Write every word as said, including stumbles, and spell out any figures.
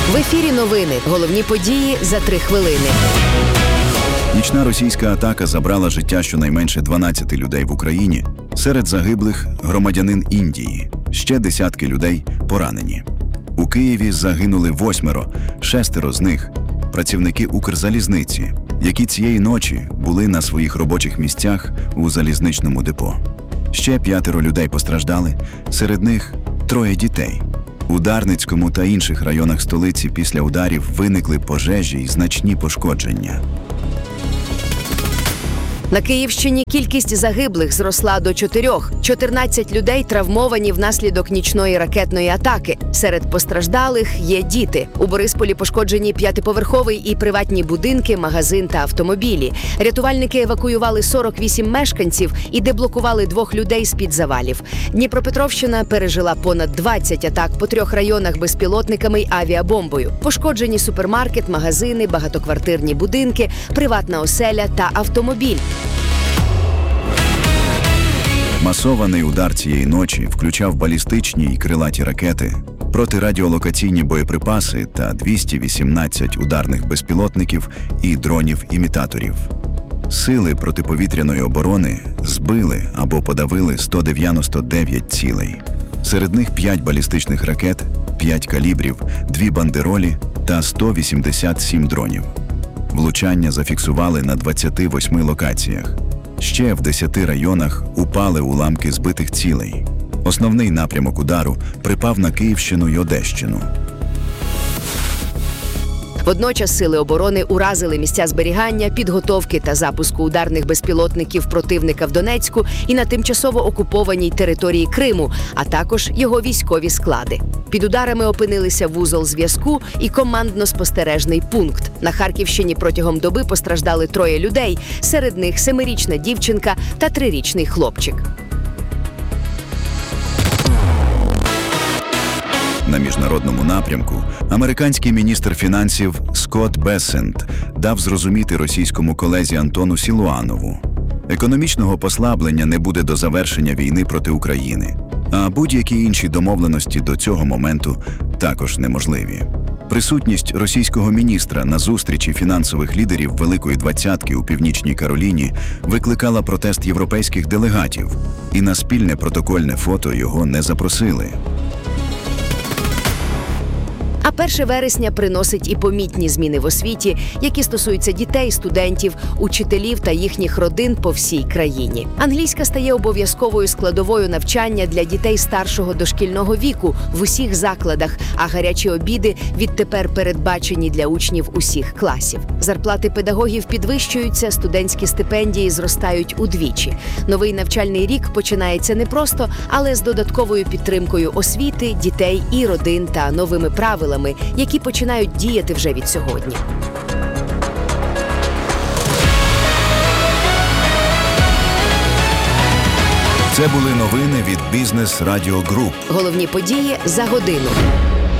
В ефірі новини. Головні події за три хвилини. Нічна російська атака забрала життя щонайменше дванадцяти людей в Україні. Серед загиблих – громадянин Індії. Ще десятки людей поранені. У Києві загинули восьмеро, шестеро з них – працівники Укрзалізниці, які цієї ночі були на своїх робочих місцях у залізничному депо. Ще п'ятеро людей постраждали, серед них троє дітей. У Дарницькому та інших районах столиці після ударів виникли пожежі і значні пошкодження. На Київщині кількість загиблих зросла до чотирьох. чотирнадцять людей травмовані внаслідок нічної ракетної атаки. Серед постраждалих є діти. У Борисполі пошкоджені п'ятиповерховий і приватні будинки, магазин та автомобілі. Рятувальники евакуювали сорок вісім мешканців і деблокували двох людей з-під завалів. Дніпропетровщина пережила понад двадцять атак по трьох районах безпілотниками й авіабомбою. Пошкоджені супермаркет, магазини, багатоквартирні будинки, приватна оселя та автомобіль. Масований удар цієї ночі включав балістичні і крилаті ракети, протирадіолокаційні боєприпаси та двісті вісімнадцять ударних безпілотників і дронів-імітаторів. Сили протиповітряної оборони збили або подавили сто дев'яносто дев'ять цілей. Серед них п'ять балістичних ракет, п'ять калібрів, дві бандеролі та сто вісімдесят сім дронів. Влучання зафіксували на двадцяти восьми локаціях. Ще в десяти районах упали уламки збитих цілей. Основний напрямок удару припав на Київщину й Одещину. Водночас сили оборони уразили місця зберігання, підготовки та запуску ударних безпілотників противника в Донецьку і на тимчасово окупованій території Криму, а також його військові склади. Під ударами опинилися вузол зв'язку і командно-спостережний пункт. На Харківщині протягом доби постраждали троє людей, серед них семирічна дівчинка та трирічний хлопчик. На міжнародному напрямку американський міністр фінансів Скотт Бессент дав зрозуміти російському колезі Антону Сілуанову: економічного послаблення не буде до завершення війни проти України, а будь-які інші домовленості до цього моменту також неможливі. Присутність російського міністра на зустрічі фінансових лідерів Великої Двадцятки у Північній Кароліні викликала протест європейських делегатів, і на спільне протокольне фото його не запросили. А перше вересня приносить і помітні зміни в освіті, які стосуються дітей, студентів, учителів та їхніх родин по всій країні. Англійська стає обов'язковою складовою навчання для дітей старшого дошкільного віку в усіх закладах, а гарячі обіди відтепер передбачені для учнів усіх класів. Зарплати педагогів підвищуються, студентські стипендії зростають удвічі. Новий навчальний рік починається не просто, але з додатковою підтримкою освіти, дітей і родин та новими правилами, які починають діяти вже від сьогодні. Це були новини від Бізнес Радіо Груп. Головні події за годину.